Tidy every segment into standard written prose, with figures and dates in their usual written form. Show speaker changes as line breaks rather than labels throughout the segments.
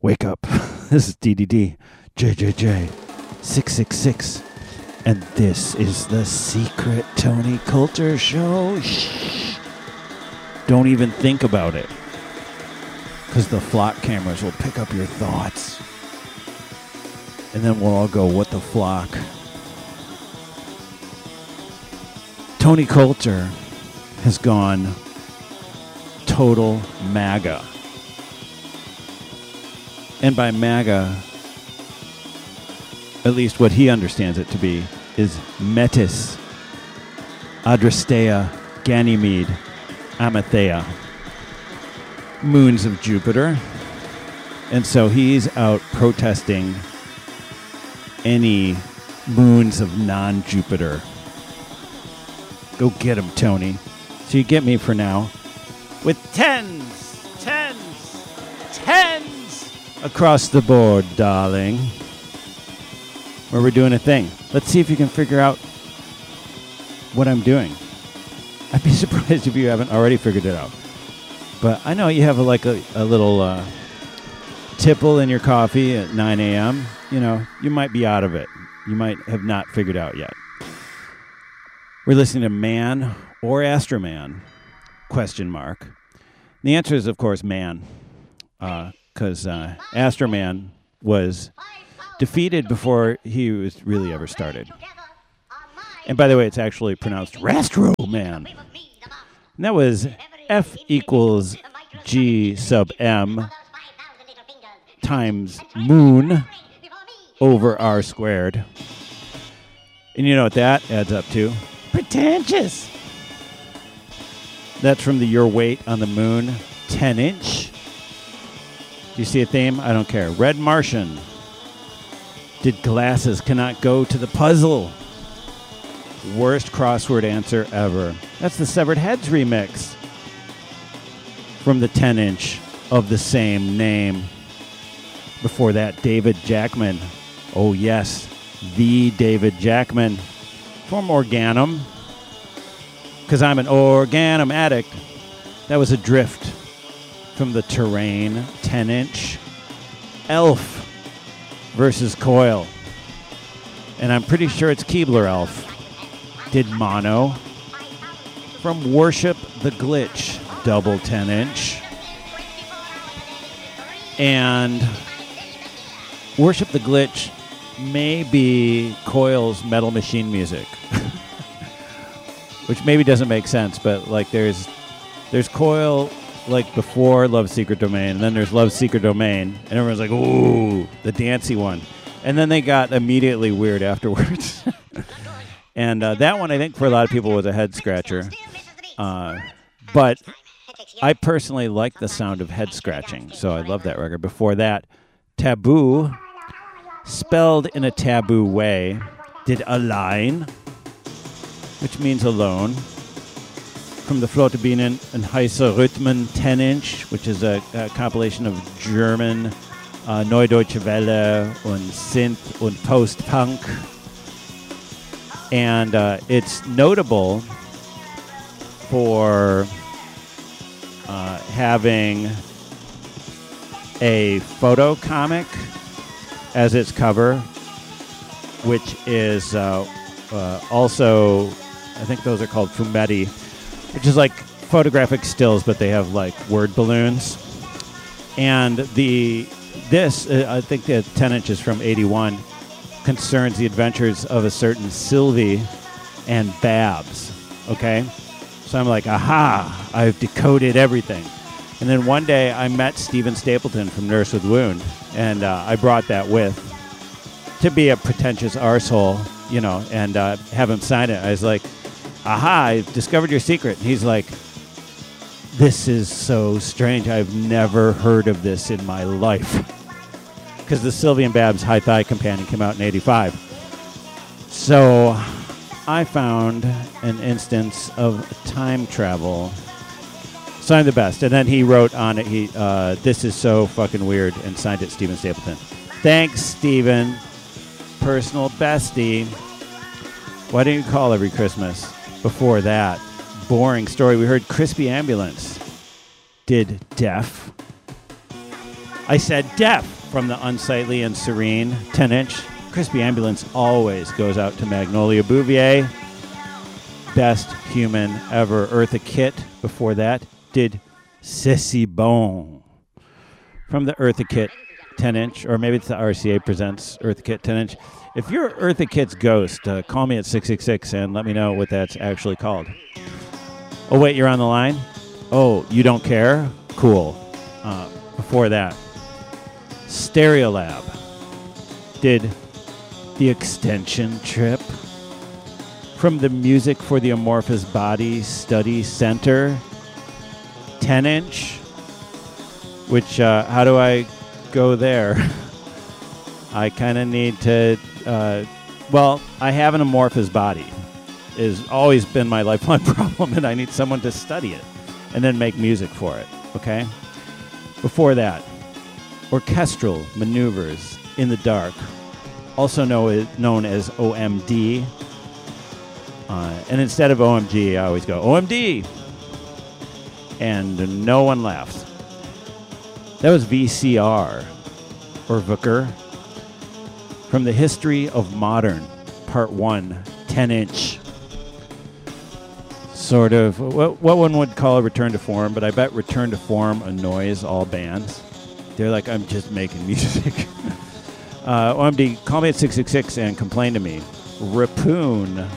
Wake up. This is DDD, JJJ, 666. And this is the Secret Tony Coulter Show. Shh. Don't even think about it. Because the flock cameras will pick up your thoughts. And then we'll all go, what the flock? Tony Coulter has gone total MAGA. And by MAGA, at least what he understands it to be, is Metis, Adrastea, Ganymede, Amathea, moons of Jupiter. And so he's out protesting any moons of non-Jupiter. Go get him, Tony. So you get me for now. With tens across the board, darling. Where we're doing a thing. Let's see if you can figure out what I'm doing. I'd be surprised if you haven't already figured it out. But I know you have a little tipple in your coffee at 9 a.m. You know, you might be out of it. You might have not figured out yet. We're listening to Man or Astroman? ? The answer is, of course, Man. Because Astroman was defeated before he was really ever started. And by the way, it's actually pronounced Rastroman. And that was F equals G sub M times moon over R squared. And you know what that adds up to? Pretentious. That's from the Your Weight on the Moon 10-inch. Do you see a theme? I don't care. Red Martian. Did glasses cannot go to the puzzle? Worst crossword answer ever. That's the Severed Heads remix from the 10-inch of the same name. Before that, David Jackman. Oh, yes, the David Jackman from Organum. Because I'm an Organum addict. That was Adrift from the Terrain 10-inch. Elf versus Coil. And I'm pretty sure it's Keebler Elf. Did Mono from Worship the Glitch, double 10-inch. And Worship the Glitch may be Coil's Metal Machine music. Which maybe doesn't make sense, but like there's Coil like before Love Secret Domain, and then there's Love Secret Domain, and everyone's like, ooh, the dancey one. And then they got immediately weird afterwards. And that one, I think, for a lot of people was a head scratcher. But I personally like the sound of head scratching, so I love that record. Before that, Taboo, spelled in a taboo way, did Allein, which means alone. From the Flottebinen and Heisse Rhythmen 10-inch, which is a compilation of German Neue Deutsche Welle und Synth und Post-Punk. And it's notable for having a photo comic as its cover, which is also, I think those are called fumetti, which is like photographic stills, but they have like word balloons. And this, I think the 10-inch is from 81, concerns the adventures of a certain Sylvie and Babs. Okay? So I'm like, aha, I've decoded everything. And then one day I met Stephen Stapleton from Nurse with Wound, and I brought that with to be a pretentious arsehole, you know, and have him sign it. I was like, aha, I've discovered your secret. And he's like, this is so strange. I've never heard of this in my life. Because the Sylvie and Babs High Thigh Companion came out in 85. So I found an instance of time travel. So I'm the best. And then he wrote on it, this is so fucking weird, and signed it Stephen Stapleton. Thanks, Stephen. Personal bestie. Why don't you call every Christmas? Before that, boring story. We heard Crispy Ambulance. Did Deaf. I said Deaf. from the Unsightly and Serene, 10-inch. Crispy Ambulance always goes out to Magnolia Bouvier. Best human ever. Eartha Kitt before that did C'est Bon. From the Eartha Kitt 10-inch, or maybe it's the RCA Presents Eartha Kitt 10-inch. If you're Eartha Kitt's ghost, call me at 666 and let me know what that's actually called. Oh, wait, you're on the line? Oh, you don't care? Cool. Before that, Stereolab did The Extension Trip. From the Music for the Amorphous Body Study Center, 10-inch, which, how do I go there? I kind of need to, well, I have an amorphous body. It's always been my lifelong problem, and I need someone to study it and then make music for it, okay? Before that, Orchestral Maneuvers in the Dark, also known as OMD. And instead of OMG, I always go, OMD! And no one laughs. That was VCR, or Vooker. From the History of Modern, Part 1, 10-inch. Sort of, what one would call a return to form, but I bet return to form annoys all bands. They're like, I'm just making music. OMD, call me at 666 and complain to me. Rapoon.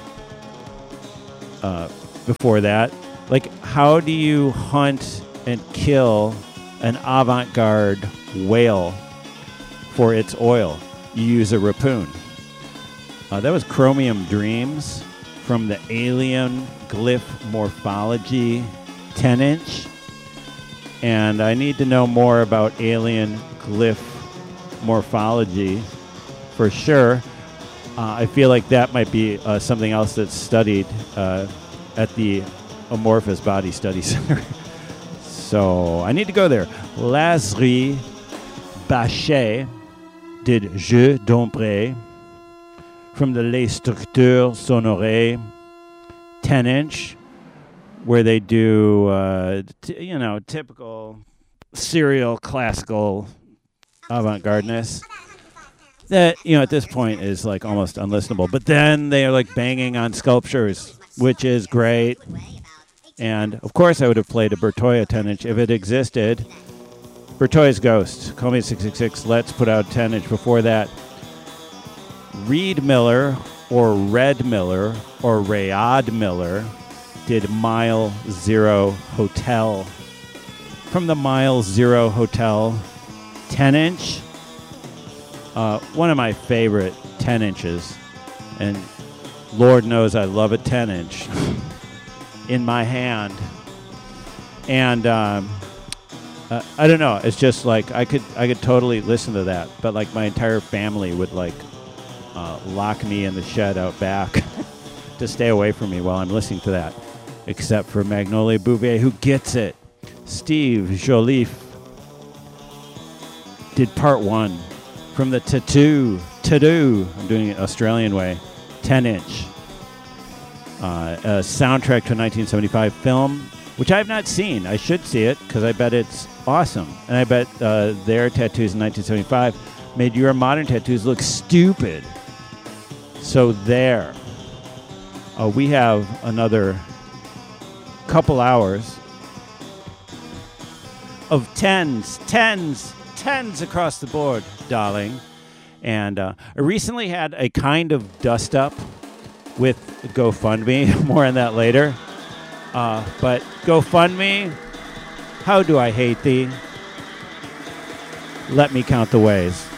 Before that, like, how do you hunt and kill an avant-garde whale for its oil? You use a Rapoon. That was Chromium Dreams from the Alien Glyph Morphology 10-inch. And I need to know more about Alien Glyph Morphology for sure. I feel like that might be something else that's studied at the Amorphous Body Study Center. So I need to go there. Lazri Bachet did Jeu d'Ombre from the Les Structures Sonorées 10-inch, where they do, typical serial classical avant-gardeness. That, at this point is like almost unlistenable. But then they are like banging on sculptures, which is great. And of course I would have played a Bertoia 10-inch if it existed. Bertoia's Ghost. Call me at 666. Let's put out 10-inch. Before that, Reed Miller or Red Miller or Rayad Miller did Mile Zero Hotel. From the Mile Zero Hotel 10-inch. One of my favorite 10 inches, and Lord knows I love a 10-inch in my hand. And I don't know, it's just like I could totally listen to that, but like my entire family would like lock me in the shed out back to stay away from me while I'm listening to that, except for Magnolia Bouvier, who gets it. Steve Joliffe did Part 1. From the Tattoo, I'm doing it Australian way, 10-inch. A soundtrack to a 1975 film, which I have not seen. I should see it, because I bet it's awesome. And I bet their tattoos in 1975 made your modern tattoos look stupid. So there. We have another couple hours of tens across the board, darling. And I recently had a kind of dust up with GoFundMe. More on that later. But GoFundMe, how do I hate thee? Let me count the ways.